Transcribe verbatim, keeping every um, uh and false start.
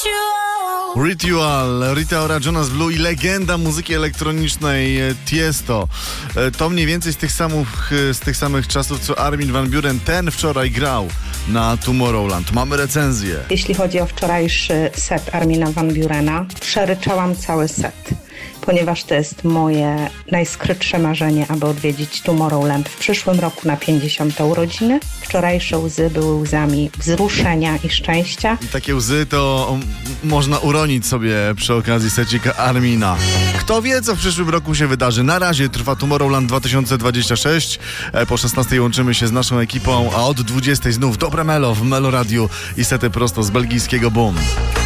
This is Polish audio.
Ritual, Rita Ora, Jonas Blue i legenda muzyki elektronicznej Tiesto. To mniej więcej z tych samych, z tych samych czasów, co Armin van Buuren. Ten wczoraj grał na Tomorrowland. Mamy recenzję. Jeśli chodzi o wczorajszy set Armina van Buurena, przeryczałam cały set, ponieważ to jest moje najskrytsze marzenie, aby odwiedzić Tomorrowland w przyszłym roku na pięćdziesiąte urodziny. Wczorajsze łzy były łzami wzruszenia i szczęścia. I takie łzy to m- można uronić sobie przy okazji secika Armina. Kto wie, co w przyszłym roku się wydarzy. Na razie trwa Tomorrowland dwa tysiące dwudziesty szósty. E, po szesnastej łączymy się z naszą ekipą, a od dwudziestej znów dobre melo w Melo Radiu i sety prosto z belgijskiego Boom.